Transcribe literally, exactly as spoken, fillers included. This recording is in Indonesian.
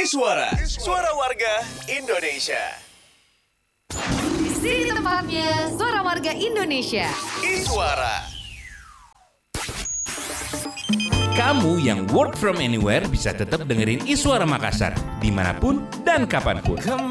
Iswara, suara warga Indonesia. Di sini tempatnya suara warga Indonesia. Iswara. Kamu yang work from anywhere bisa tetap dengerin Iswara Makassar dimanapun dan kapanpun.